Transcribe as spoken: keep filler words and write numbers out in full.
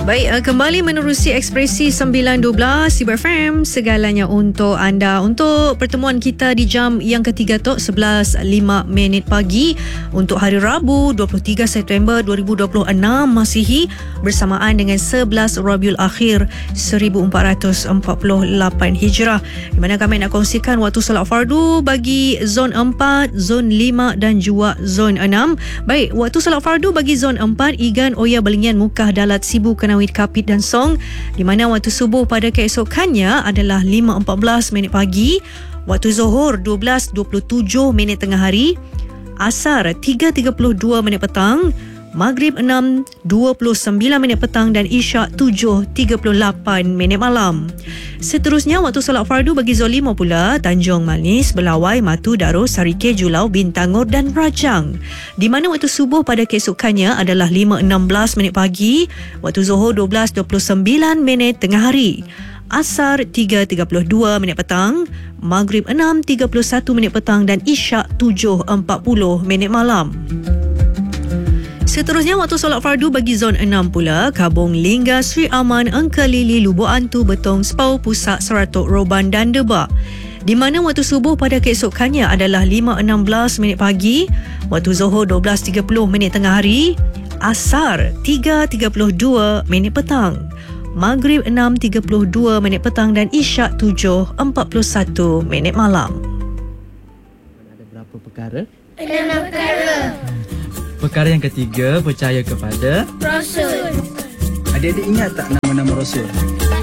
Baik, uh, kembali menerusi Ekspresi sembilan dua belas Sibar F M, segalanya untuk anda. Untuk pertemuan kita di jam yang ketiga tu sebelas lima minit pagi untuk hari Rabu dua puluh tiga September dua ribu dua puluh enam Masihi, bersamaan dengan sebelas Rabiul Akhir seribu empat ratus empat puluh lapan Hijrah, di mana kami nak kongsikan waktu solat fardu bagi zon empat, zon lima dan juga zon enam. Baik, waktu solat fardu bagi zon empat, Igan, Oya, Belingian, Mukah, Dalat, Sibu, Kenawit, Kapit dan Song, di mana waktu subuh pada keesokannya adalah lima empat belas minit pagi, waktu Zohor dua belas dua puluh tujuh minit tengah hari, Asar tiga tiga puluh dua minit petang, Maghrib enam dua puluh sembilan minit petang dan Isyak tujuh tiga puluh lapan minit malam. Seterusnya waktu solat fardu bagi zon lima pula, Tanjung Manis, Belawai, Matu, Daro, Sarike, Julau, Bintangor dan Rajang, di mana waktu subuh pada keesokannya adalah lima enam belas minit pagi, waktu Zohor dua belas dua puluh sembilan minit tengah hari, Asar tiga tiga puluh dua minit petang, Maghrib enam tiga puluh satu minit petang dan Isyak tujuh empat puluh minit malam. Seterusnya waktu solat fardu bagi zon enam pula, Kabung, Lingga, Sri Aman, Engkelili, Lubuk Antu, Betong, Spau, Pusak, Seratuk, Roban dan Debak, di mana waktu subuh pada keesokannya adalah lima enam belas minit pagi, waktu Zohor dua belas tiga puluh minit tengah hari, Asar tiga tiga puluh dua minit petang, Maghrib enam tiga puluh dua minit petang dan Isyak tujuh empat puluh satu minit malam. Ada berapa perkara? Enam perkara. Perkara yang ketiga, percaya kepada Rasul. Adik-adik ingat tak nama-nama Rasul?